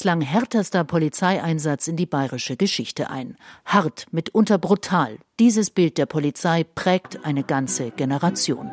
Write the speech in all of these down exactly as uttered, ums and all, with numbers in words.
bislang härtester Polizeieinsatz in die bayerische Geschichte ein. Hart, mitunter brutal. Dieses Bild der Polizei prägt eine ganze Generation.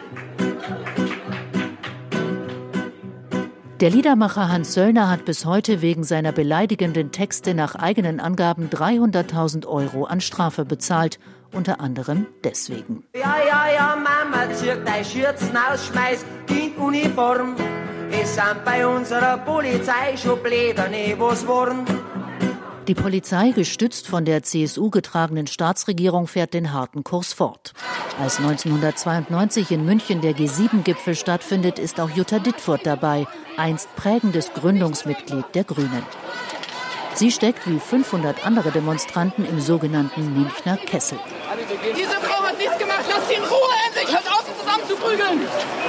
Der Liedermacher Hans Söllner hat bis heute wegen seiner beleidigenden Texte nach eigenen Angaben dreihunderttausend Euro an Strafe bezahlt, unter anderem deswegen. Ja, ja, ja, Mama, zirk dein Schürzen aus, schmeiß in Uniform. Es sind bei unserer Polizei schon Bläderne was worden. Die Polizei, gestützt von der C S U getragenen Staatsregierung, fährt den harten Kurs fort. Als neunzehnhundertzweiundneunzig in München der G sieben Gipfel stattfindet, ist auch Jutta Dittfurt dabei, einst prägendes Gründungsmitglied der Grünen. Sie steckt wie fünfhundert andere Demonstranten im sogenannten Münchner Kessel. Diese Frau hat nichts gemacht, lass sie in Ruhe endlich, hört auf, sie zusammenzuprügeln.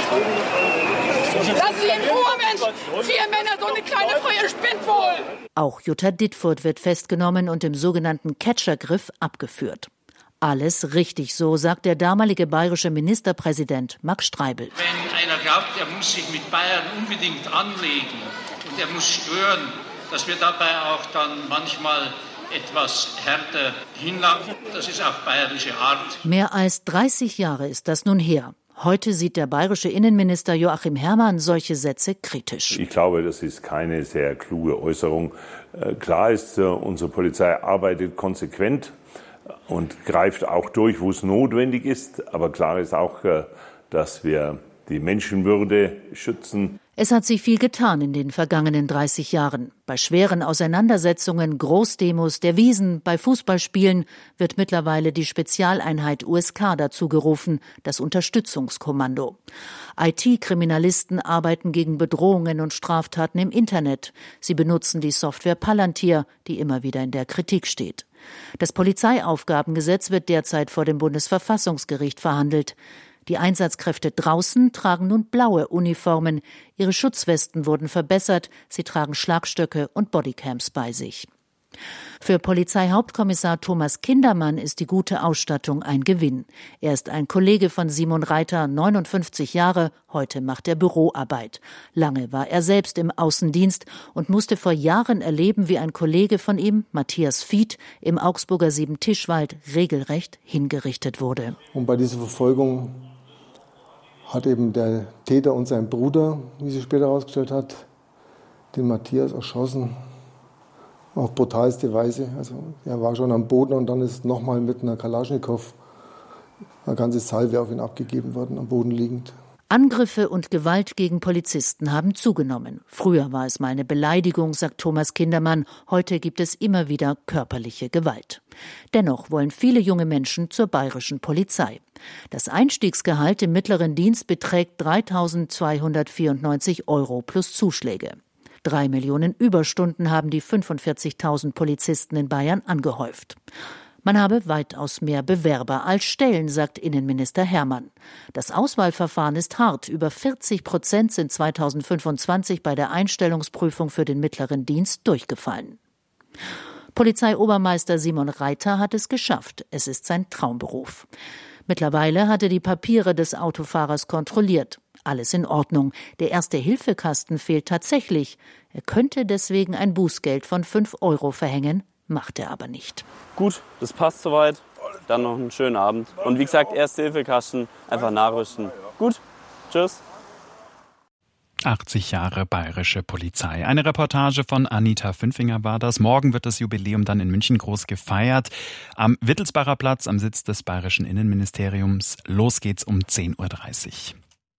Lass sie in Ruhe, Mensch! Vier Männer, so eine kleine Frau, ihr spinnt wohl! Auch Jutta Dittfurt wird festgenommen und im sogenannten Catchergriff abgeführt. Alles richtig so, sagt der damalige bayerische Ministerpräsident Max Streibl. Wenn einer glaubt, er muss sich mit Bayern unbedingt anlegen und er muss schwören, dass wir dabei auch dann manchmal etwas härter hinlangen, das ist auch bayerische Art. Mehr als dreißig Jahre ist das nun her. Heute sieht der bayerische Innenminister Joachim Herrmann solche Sätze kritisch. Ich glaube, das ist keine sehr kluge Äußerung. Klar ist, unsere Polizei arbeitet konsequent und greift auch durch, wo es notwendig ist. Aber klar ist auch, dass wir die Menschenwürde schützen. Es hat sich viel getan in den vergangenen dreißig Jahren. Bei schweren Auseinandersetzungen, Großdemos, der Wiesn, bei Fußballspielen wird mittlerweile die Spezialeinheit U S K dazu gerufen, das Unterstützungskommando. I T-Kriminalisten arbeiten gegen Bedrohungen und Straftaten im Internet. Sie benutzen die Software Palantir, die immer wieder in der Kritik steht. Das Polizeiaufgabengesetz wird derzeit vor dem Bundesverfassungsgericht verhandelt. Die Einsatzkräfte draußen tragen nun blaue Uniformen. Ihre Schutzwesten wurden verbessert. Sie tragen Schlagstöcke und Bodycams bei sich. Für Polizeihauptkommissar Thomas Kindermann ist die gute Ausstattung ein Gewinn. Er ist ein Kollege von Simon Reiter, neunundfünfzig Jahre. Heute macht er Büroarbeit. Lange war er selbst im Außendienst und musste vor Jahren erleben, wie ein Kollege von ihm, Matthias Fied, im Augsburger Siebentischwald regelrecht hingerichtet wurde. Und bei dieser Verfolgung hat eben der Täter und sein Bruder, wie sich später herausgestellt hat, den Matthias erschossen. Auf brutalste Weise. Also er war schon am Boden und dann ist nochmal mit einer Kalaschnikow eine ganze Salve auf ihn abgegeben worden, am Boden liegend. Angriffe und Gewalt gegen Polizisten haben zugenommen. Früher war es mal eine Beleidigung, sagt Thomas Kindermann. Heute gibt es immer wieder körperliche Gewalt. Dennoch wollen viele junge Menschen zur bayerischen Polizei. Das Einstiegsgehalt im mittleren Dienst beträgt dreitausendzweihundertvierundneunzig Euro plus Zuschläge. Drei Millionen Überstunden haben die fünfundvierzigtausend Polizisten in Bayern angehäuft. Man habe weitaus mehr Bewerber als Stellen, sagt Innenminister Herrmann. Das Auswahlverfahren ist hart. Über vierzig Prozent sind zweitausendfünfundzwanzig bei der Einstellungsprüfung für den mittleren Dienst durchgefallen. Polizeiobermeister Simon Reiter hat es geschafft. Es ist sein Traumberuf. Mittlerweile hat er die Papiere des Autofahrers kontrolliert. Alles in Ordnung. Der Erste-Hilfe-Kasten fehlt tatsächlich. Er könnte deswegen ein Bußgeld von fünf Euro verhängen, macht er aber nicht. Gut, das passt soweit. Dann noch einen schönen Abend. Und wie gesagt, Erste-Hilfe-Kasten, einfach nachrüsten. Gut, tschüss. achtzig Jahre bayerische Polizei. Eine Reportage von Anita Fünfinger war das. Morgen wird das Jubiläum dann in München groß gefeiert. Am Wittelsbacher Platz, am Sitz des bayerischen Innenministeriums. Los geht's um zehn Uhr dreißig.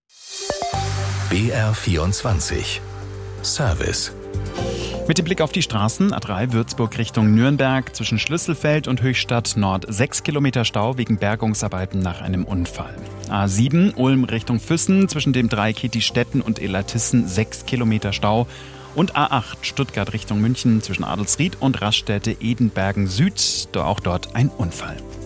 B R vierundzwanzig Service. Mit dem Blick auf die Straßen, A drei Würzburg Richtung Nürnberg, zwischen Schlüsselfeld und Höchstadt Nord sechs Kilometer Stau wegen Bergungsarbeiten nach einem Unfall. A sieben Ulm Richtung Füssen, zwischen dem Dreieck Stetten und Illertissen sechs Kilometer Stau. Und A acht Stuttgart Richtung München, zwischen Adelsried und Raststätte Edenbergen Süd, auch dort ein Unfall.